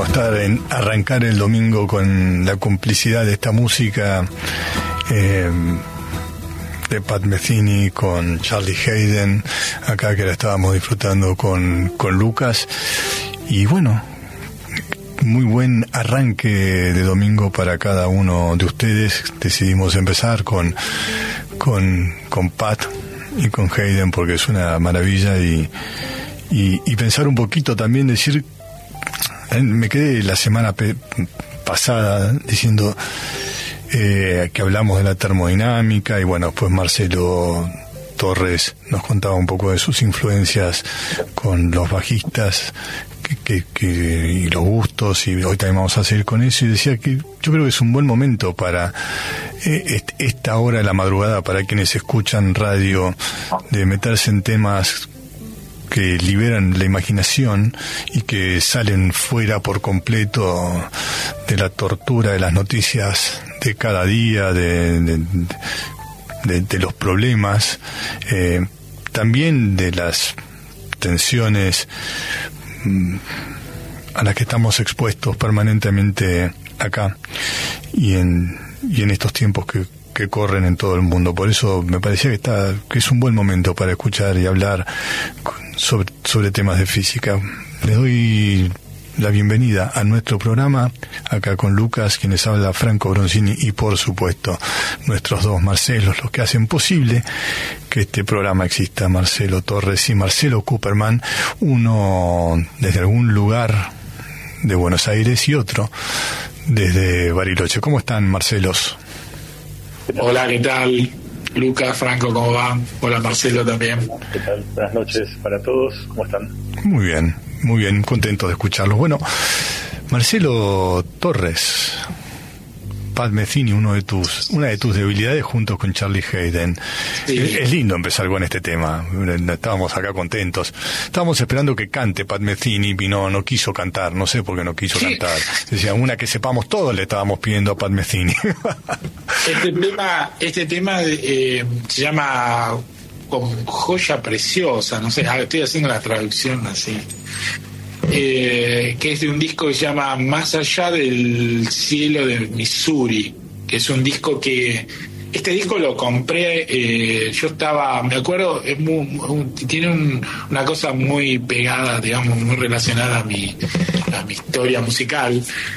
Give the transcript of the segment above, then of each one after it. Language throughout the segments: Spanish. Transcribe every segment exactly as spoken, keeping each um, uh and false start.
bueno estar en arrancar el domingo con la complicidad de esta música eh, de Pat Metheny con Charlie Haden, acá que la estábamos disfrutando con, con Lucas. Y bueno, muy buen arranque de domingo para cada uno de ustedes. Decidimos empezar con con, con Pat y con Haden porque es una maravilla, y, y, y pensar un poquito también, decir, me quedé la semana pe- pasada diciendo eh, que hablamos de la termodinámica, y bueno, pues Marcelo Torres nos contaba un poco de sus influencias con los bajistas que, que, que, y los gustos, y hoy también vamos a seguir con eso, y decía que yo creo que es un buen momento para eh, esta hora de la madrugada, para quienes escuchan radio, de meterse en temas que liberan la imaginación y que salen fuera por completo de la tortura de las noticias de cada día, de, de, de, de los problemas, eh, también de las tensiones mm, a las que estamos expuestos permanentemente acá y en, y en estos tiempos que que corren en todo el mundo. Por eso me parecía que está que es un buen momento para escuchar y hablar sobre, sobre temas de física. Les doy la bienvenida a nuestro programa, acá con Lucas, quienes habla Franco Bronzini, y por supuesto nuestros dos Marcelos, los que hacen posible que este programa exista, Marcelo Torres y Marcelo Cooperman, uno desde algún lugar de Buenos Aires y otro desde Bariloche. ¿Cómo están, Marcelos? Hola, ¿qué tal? Lucas, Franco, ¿cómo van? Hola, Marcelo también. ¿Qué tal? Buenas noches para todos, ¿cómo están? Muy bien, muy bien, contento de escucharlos. Bueno, Marcelo Torres, Pat Metheny, uno de tus, una de tus debilidades junto con Charlie Haden. Sí. Es, es lindo empezar con este tema. Estábamos acá contentos. Estábamos esperando que cante Pat Metheny y no, no quiso cantar. No sé por qué no quiso sí. cantar. Decía, una que sepamos todos le estábamos pidiendo a Pat Metheny. Este tema, este tema eh, se llama como Joya Preciosa. No sé, estoy haciendo la traducción así. Eh, que es de un disco que se llama Más allá del cielo de Missouri, que es un disco que este disco lo compré, eh, yo estaba, me acuerdo, es muy, muy, tiene un, una cosa muy pegada, digamos, muy relacionada a mi, a mi historia musical,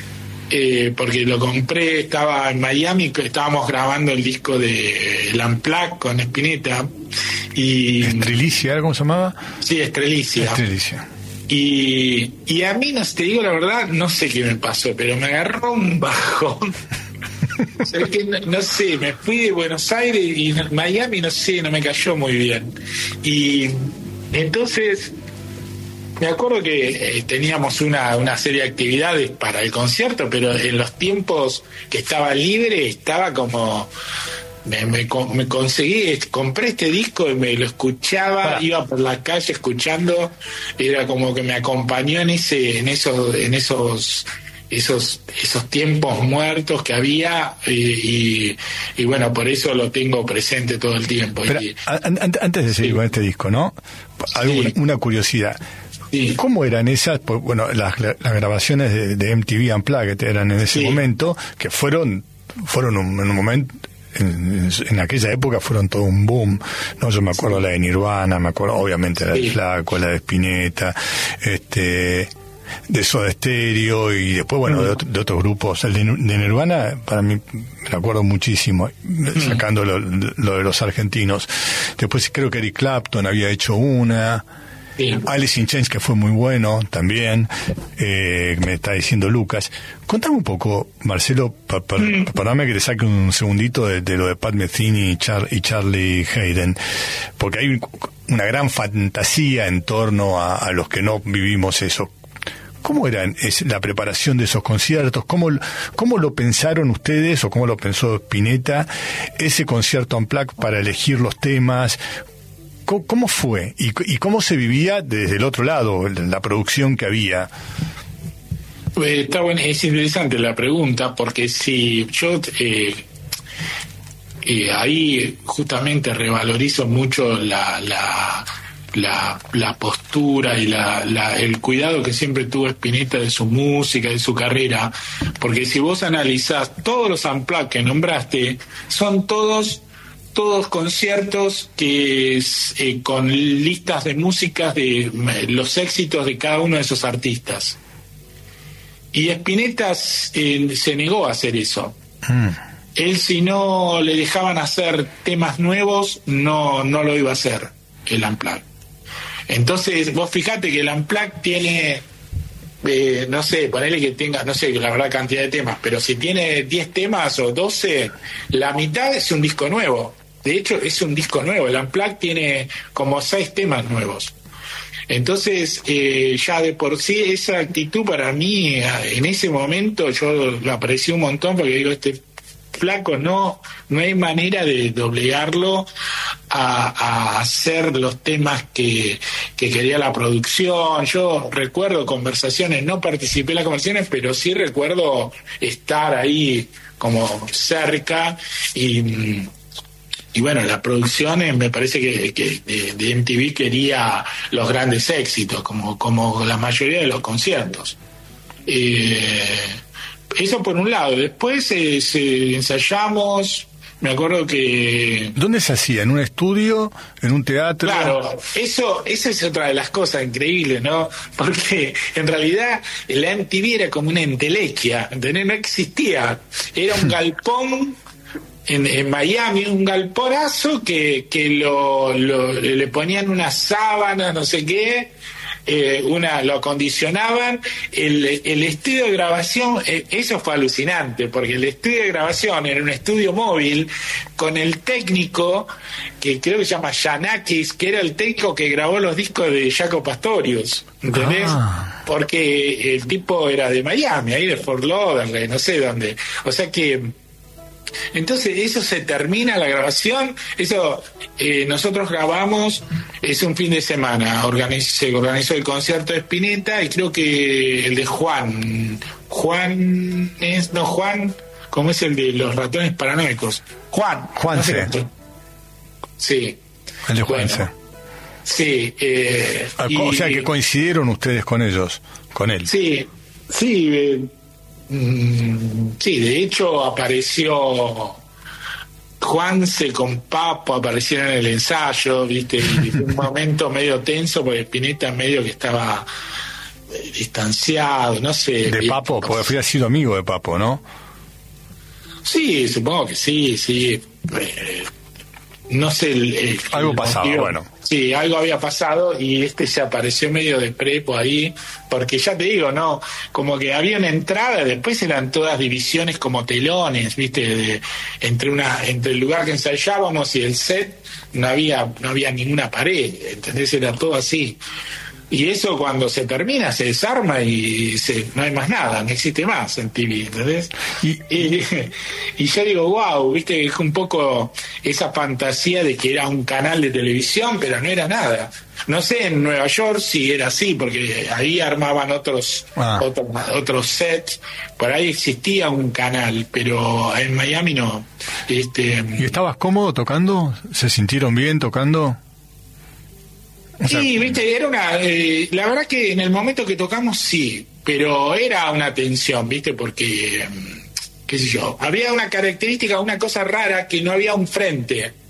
eh, porque lo compré, estaba en Miami, estábamos grabando el disco de El Unplugged con Spinetta y Estrelicia, ¿cómo se llamaba? Sí, Estrelicia. Estrelicia. Y, y a mí, no te digo la verdad, no sé qué me pasó, pero me agarró un bajón. O sea, que no, no sé, me fui de Buenos Aires y Miami, no sé, no me cayó muy bien. Y entonces me acuerdo que eh, teníamos una, una serie de actividades para el concierto, pero en los tiempos que estaba libre estaba como... Me, me, me conseguí, compré este disco y me lo escuchaba, ah. iba por la calle escuchando, era como que me acompañó en ese, en esos, en esos, esos, esos tiempos muertos que había, y, y, y bueno, por eso lo tengo presente todo el tiempo. Pero, y, an, an, antes de seguir sí. con este disco, ¿no? Alguna, sí. Una curiosidad. Sí. ¿Cómo eran esas? Bueno, las, las grabaciones de, de M T V Unplugged eran en ese sí. momento, que fueron, fueron un, en un momento. En, en aquella época fueron todo un boom, no, yo me acuerdo sí. la de Nirvana, me acuerdo obviamente la sí. de Flaco, la de Spinetta, este, de Soda Stereo, y después bueno mm. de, otro, de otros grupos. El de, de Nirvana para mí me acuerdo muchísimo, mm. sacando lo, lo de los argentinos. Después creo que Eric Clapton había hecho una. Sí. Alice in Chains, que fue muy bueno también, eh, me está diciendo Lucas. Contame un poco, Marcelo, pa, pa, mm. perdóname que te saque un segundito de, de lo de Pat Metheny y, Char, y Charlie Haden, porque hay una gran fantasía en torno a, a los que no vivimos eso. ¿Cómo era es la preparación de esos conciertos? ¿Cómo, ¿Cómo lo pensaron ustedes, o cómo lo pensó Spinetta, ese concierto Unplugged para elegir los temas? ¿Cómo fue? ¿Y, y cómo se vivía desde el otro lado, la producción que había? Pues está bueno, es interesante la pregunta, porque si yo eh, eh, ahí justamente revalorizo mucho la, la la, la postura y la, la, el cuidado que siempre tuvo Spinetta de su música, de su carrera, porque si vos analizás todos los unplugged que nombraste, son todos todos conciertos que eh, con listas de músicas de eh, los éxitos de cada uno de esos artistas. Y Spinetta eh, se negó a hacer eso. Mm. Él, si no le dejaban hacer temas nuevos, no no lo iba a hacer, el Unplugged. Entonces, vos fijate que el Unplugged tiene, eh, no sé, ponele que tenga, no sé, la verdad cantidad de temas, pero si tiene diez temas o doce, la mitad es un disco nuevo. De hecho, es un disco nuevo. El Unplugged tiene como seis temas nuevos. Entonces, eh, ya de por sí, esa actitud para mí, en ese momento, yo lo aprecié un montón, porque digo, este flaco no no hay manera de doblegarlo a, a hacer los temas que, que quería la producción. Yo recuerdo conversaciones, no participé en las conversaciones, pero sí recuerdo estar ahí como cerca y... Y bueno, la producción eh, me parece que, que de, de M T V quería los grandes éxitos, como, como la mayoría de los conciertos. Eh, eso por un lado. Después eh, se, ensayamos, me acuerdo que... ¿Dónde se hacía? ¿En un estudio? ¿En un teatro? Claro, eso, esa es otra de las cosas increíbles, ¿no? Porque en realidad la M T V era como una entelequia, ¿entendés? No existía. Era un galpón... En, en Miami, un galponazo que, que lo, lo, le ponían una sábana, no sé qué, eh, una lo acondicionaban. El, el estudio de grabación, eh, eso fue alucinante, porque el estudio de grabación era un estudio móvil con el técnico, que creo que se llama Yanakis, que era el técnico que grabó los discos de Jaco Pastorius, ¿entendés? Ah. Porque el tipo era de Miami, ahí de Fort Lauderdale, no sé dónde. O sea que... Entonces eso se termina la grabación, eso eh, nosotros grabamos, es un fin de semana, organiz, se organizó el concierto de Spinetta y creo que el de Juan, Juan es, no Juan, ¿cómo es el de los ratones paranoicos? Juan. Juan no C. sé, sí. El de Juan bueno, sí. Eh, ah, y, o sea que coincidieron ustedes con ellos, con él. Sí, sí. Eh, Sí, de hecho apareció Juanse con Papo, aparecieron en el ensayo, viste, y fue un momento medio tenso porque Spinetta medio que estaba eh, distanciado, no sé. De Papo, porque había sido amigo de Papo, ¿no? Sí, supongo que sí, sí. Eh, no sé el, el, algo el pasaba, motivo. Bueno. Sí, algo había pasado y este se apareció medio de prepo ahí, porque ya te digo, no, como que había una entrada, después eran todas divisiones como telones, viste, de, entre una, entre el lugar que ensayábamos y el set no había, no había ninguna pared, ¿entendés? Era todo así. Y eso cuando se termina se desarma y se, no hay más nada, no existe más en T V, ¿entendés? Y, y, y yo digo, wow, viste, es un poco esa fantasía de que era un canal de televisión, pero no era nada. No sé en Nueva York si era así, porque ahí armaban otros, ah. otros, otros sets, por ahí existía un canal, pero en Miami no. Este, ¿Y estabas cómodo tocando? ¿Se sintieron bien tocando? O sea, sí, viste, era una... Eh, la verdad que en el momento que tocamos sí, pero era una tensión, viste, porque, qué sé yo, había una característica, una cosa rara, que no había un frente.